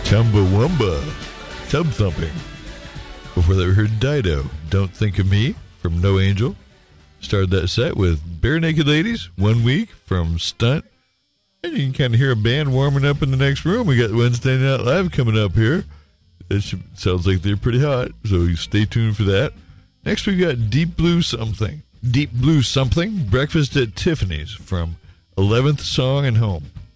Chumbawamba, Tub Thumping. Before that, we heard Dido, Don't Think of Me, from No Angel. Started that set with Bare Naked Ladies, 1 Week, from Stunt. And you can kind of hear a band warming up in the next room. We got Wednesday Night Live coming up here. It sounds like they're pretty hot, so stay tuned for that. Next, we got Deep Blue Something. Deep Blue Something, Breakfast at Tiffany's, from 11th Song and Home.